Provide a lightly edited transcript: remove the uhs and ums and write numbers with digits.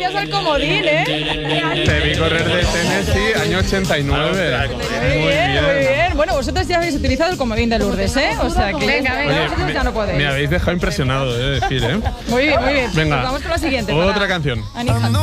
gracias al comodín, ¿eh? Te vi correr de Tennessee, año 89. Muy bien. Bueno, vosotros ya habéis utilizado el comodín de Lourdes, ¿eh? O sea, que Venga, Oye, vosotros ya no podéis. me habéis dejado impresionado, decir, ¿eh? Muy bien, muy bien. Venga, Pues vamos con la siguiente. otra para canción. Annie Hall.